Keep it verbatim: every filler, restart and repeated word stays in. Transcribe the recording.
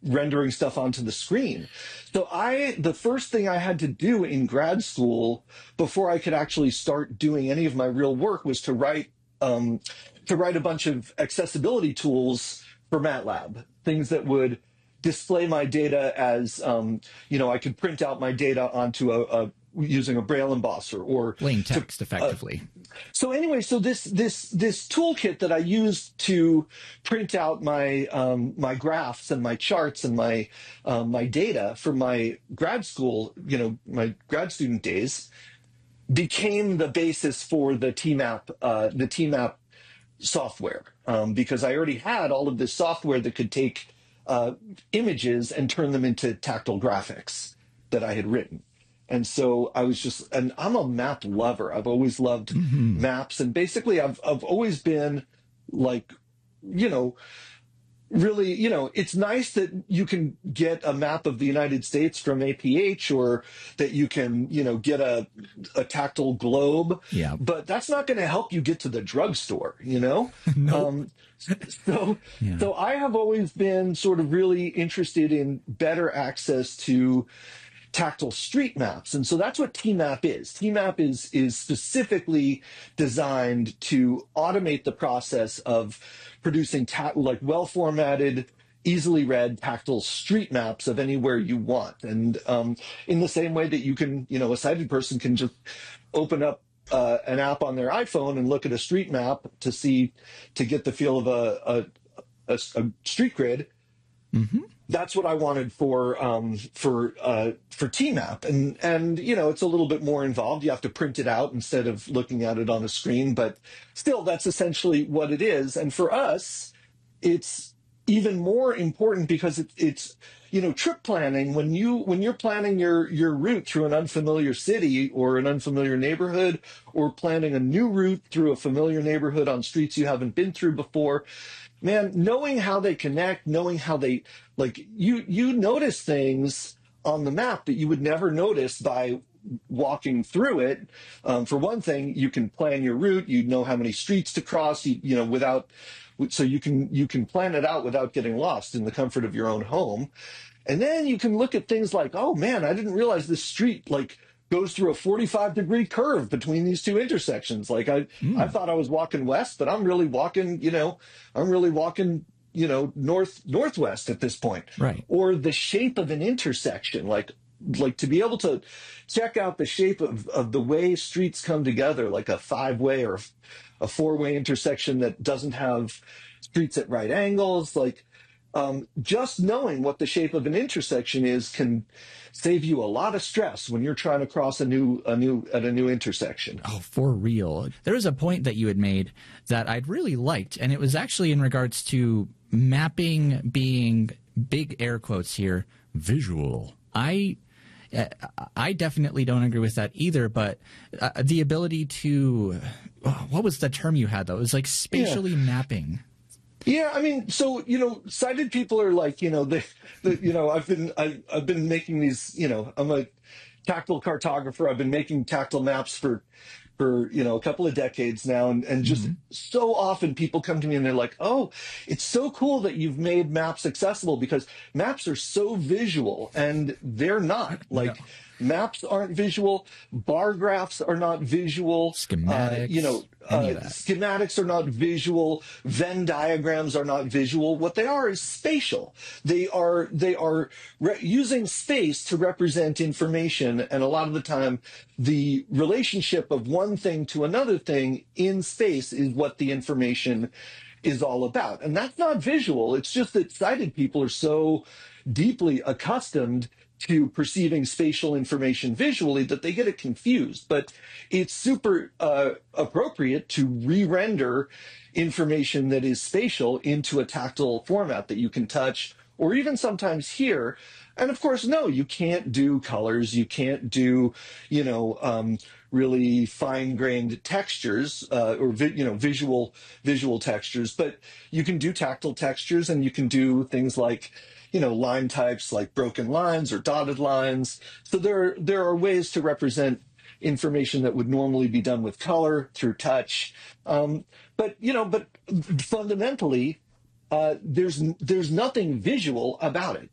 rendering stuff onto the screen. So I, the first thing I had to do in grad school before I could actually start doing any of my real work was to write, um, to write a bunch of accessibility tools for MATLAB, things that would display my data as, um, you know, I could print out my data onto a, a using a Braille embosser or plain text to, effectively. Uh, so anyway, so this this this toolkit that I used to print out my um, my graphs and my charts and my um, my data for my grad school, you know, my grad student days, became the basis for the T MAP uh, the T MAP software, um, because I already had all of this software that could take uh, images and turn them into tactile graphics that I had written. And so I was just, and I'm a map lover. I've always loved mm-hmm. maps. And basically I've, I've always been like, you know, really, you know, it's nice that you can get a map of the United States from A P H or that you can, you know, get a, a tactile globe. Yeah. But that's not going to help you get to the drugstore, you know? Nope. Um, so, yeah. so I have always been sort of really interested in better access to tactile street maps. And so that's what T MAP is. T MAP is, is specifically designed to automate the process of producing ta- like well-formatted, easily read tactile street maps of anywhere you want. And um, in the same way that you can, you know, a sighted person can just open up uh, an app on their iPhone and look at a street map to see, to get the feel of a, a, a, a street grid. Mm-hmm. That's what I wanted for um, for uh, for T MAP, and and you know it's a little bit more involved. You have to print it out instead of looking at it on a screen, but still, that's essentially what it is. And for us, it's even more important because it, it's you know trip planning. When you when you're planning your your route through an unfamiliar city or an unfamiliar neighborhood, or planning a new route through a familiar neighborhood on streets you haven't been through before. Man, knowing how they connect, knowing how they, like, you you notice things on the map that you would never notice by walking through it. Um, for one thing, you can plan your route. You know how many streets to cross, you, you know, without, so you can you can plan it out without getting lost in the comfort of your own home. And then you can look at things like, oh, man, I didn't realize this street, like, goes through a forty-five degree curve between these two intersections. Like I, mm. I thought I was walking west, but I'm really walking, you know, I'm really walking, you know, north, northwest at this point. Right. Or the shape of an intersection, like, like to be able to check out the shape of, of the way streets come together, like a five way or a four way intersection that doesn't have streets at right angles. Like, Um, just knowing what the shape of an intersection is can save you a lot of stress when you're trying to cross a new, a new, at a new intersection. Oh, for real. There was a point that you had made that I'd really liked, and it was actually in regards to mapping being, big air quotes here, visual. I, I definitely don't agree with that either, but uh, the ability to, oh, what was the term you had though? It was like spatially yeah. mapping. Yeah, I mean, so you know, sighted people are like, you know, they, the, you know, I've been, I, I've been making these, you know, I'm a tactile cartographer. I've been making tactile maps for, for you know, a couple of decades now, and and just mm-hmm. so often people come to me and they're like, oh, it's so cool that you've made maps accessible because maps are so visual, and they're not. Like. No. Maps aren't visual. Bar graphs are not visual. Schematics. Uh, you know, uh, schematics are not visual. Venn diagrams are not visual. What they are is spatial. They are they are re- using space to represent information, and a lot of the time, the relationship of one thing to another thing in space is what the information is all about. And that's not visual. It's just that sighted people are so deeply accustomed to perceiving spatial information visually that they get it confused. But it's super uh, appropriate to re-render information that is spatial into a tactile format that you can touch or even sometimes hear. And of course, no, you can't do colors. You can't do, you know, um, really fine-grained textures uh, or, vi- you know, visual visual textures. But you can do tactile textures, and you can do things like, you know, line types like broken lines or dotted lines. So there, there are ways to represent information that would normally be done with color through touch. Um, but, you know, but fundamentally, uh, there's there's nothing visual about it.